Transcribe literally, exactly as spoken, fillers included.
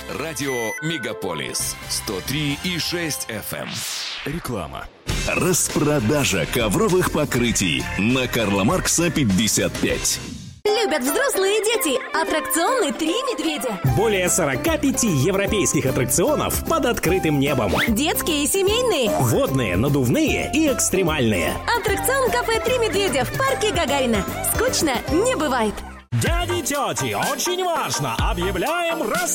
Радио «Мегаполис» сто три и шесть эф эм. Реклама. Распродажа ковровых покрытий на Карла Маркса пятьдесят пять. Любят взрослые и дети. Аттракционы «Три медведя». Более сорока пяти европейских аттракционов под открытым небом. Детские и семейные. Водные, надувные и экстремальные. Аттракцион кафе «Три медведя» в парке Гагарина. Скучно не бывает. Дяди и тети, очень важно! Объявляем рассылку!